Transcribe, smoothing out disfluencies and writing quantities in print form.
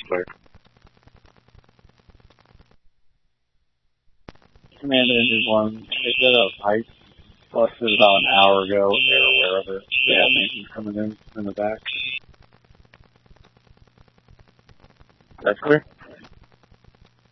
clear. Command Engine 1, they said a pipe busted about an hour ago and they were aware of it. They had maintenance coming in the back. That's clear.